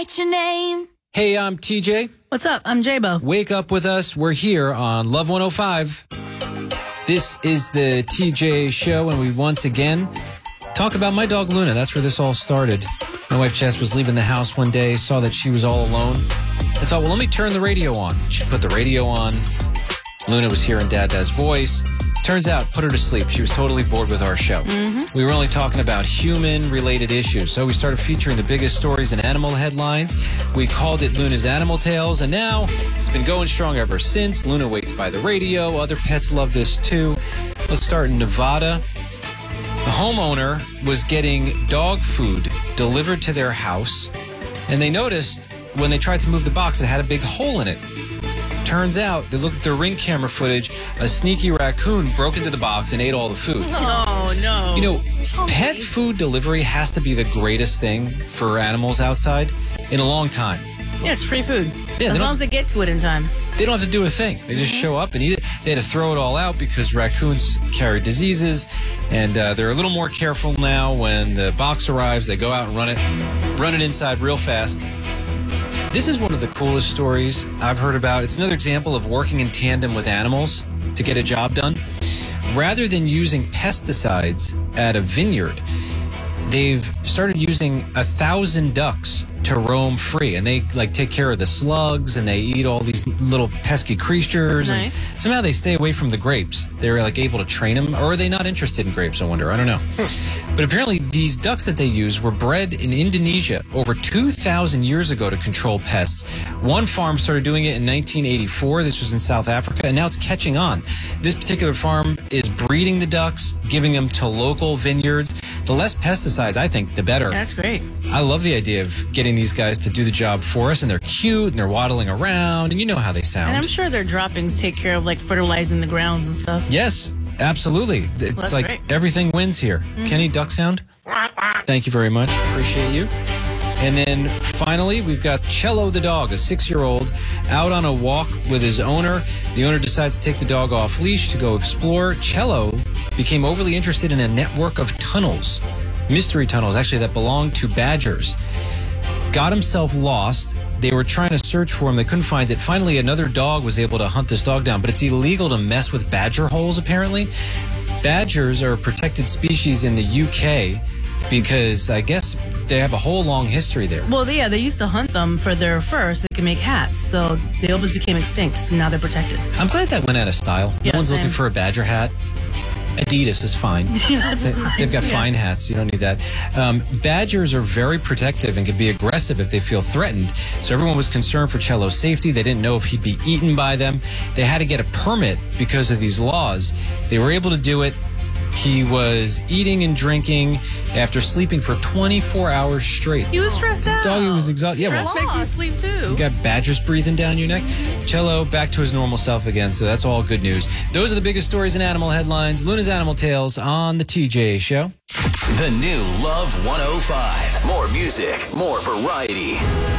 What's your name? Hey, I'm TJ. What's up? I'm J-Bo. Wake up with us. We're here on Love 105. This is the TJ show, and we once again talk about my dog Luna. That's where this all started. My wife Jess was leaving the house one day, saw that she was all alone. I thought, well, let me turn the radio on. She put the radio on. Luna was hearing Dad's voice. Turns out, put her to sleep. She was totally bored with our show. We were only talking about human-related issues, so we started featuring the biggest stories in animal headlines. We called it Luna's Animal Tales, and now it's been going strong ever since. Luna waits by the radio. Other pets love this, too. Let's start in Nevada. The homeowner was getting dog food delivered to their house, and they noticed when they tried to move the box, it had a big hole in it. Turns out, they looked at their Ring camera footage, a sneaky raccoon broke into the box and ate all the food. Oh, no. You know, pet food delivery has to be the greatest thing for animals outside in a long time. Yeah, it's free food. Yeah, as long as they get to it in time. They don't have to do a thing. They just show up and eat it. They had to throw it all out because raccoons carry diseases, and they're a little more careful now. When the box arrives, they go out and run it inside real fast. This is one of the coolest stories I've heard about. It's another example of working in tandem with animals to get a job done. Rather than using pesticides at a vineyard, they've started using 1,000 ducks to roam free, and they take care of the slugs, and they eat all these little pesky creatures. Nice. And somehow they stay away from the grapes. They're able to train them, or are they not interested in grapes? I wonder. I don't know. But apparently, these ducks that they use were bred in Indonesia over 2,000 years ago to control pests. One farm started doing it in 1984. This was in South Africa, and now it's catching on. This particular farm is breeding the ducks, giving them to local vineyards. The less pesticides, I think, the better. That's great. I love the idea of getting these guys to do the job for us, and they're cute, and they're waddling around, and you know how they sound. And I'm sure their droppings take care of, fertilizing the grounds and stuff. Yes, absolutely. It's like great. Everything wins here. Kenny, duck sound? Thank you very much. Appreciate you. And then finally, we've got Cello the dog, a 6-year-old, out on a walk with his owner. The owner decides to take the dog off leash to go explore. Cello became overly interested in a network of tunnels, mystery tunnels, actually, that belonged to badgers. Got himself lost. They were trying to search for him. They couldn't find it. Finally, another dog was able to hunt this dog down, but it's illegal to mess with badger holes, apparently. Badgers are a protected species in the UK because I guess they have a whole long history there. Well, yeah, they used to hunt them for their fur so they could make hats. So they almost became extinct. So now they're protected. I'm glad that went out of style. Yeah, no one's same. looking for a badger hat. Adidas is fine. Yeah, that's fine. They've got fine hats. You don't need that. Badgers are very protective and can be aggressive if they feel threatened. So everyone was concerned for Cello's safety. They didn't know if he'd be eaten by them. They had to get a permit because of these laws. They were able to do it. He was eating and drinking after sleeping for 24 hours straight. He was stressed out. Doggy was exhausted. Yeah, Stress makes you sleep too. you got badgers breathing down your neck. Cello back to his normal self again, so that's all good news. Those are the biggest stories in animal headlines. Luna's Animal Tales on the TJ Show. The new Love 105. More music, more variety.